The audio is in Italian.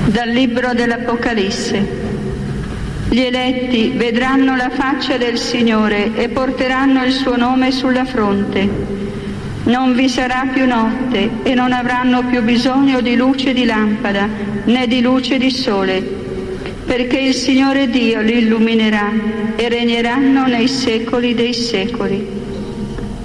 Dal libro dell'Apocalisse. Gli eletti vedranno la faccia del Signore e porteranno il suo nome sulla fronte. Non vi sarà più notte e non avranno più bisogno di luce di lampada né di luce di sole, perché il Signore Dio li illuminerà e regneranno nei secoli dei secoli.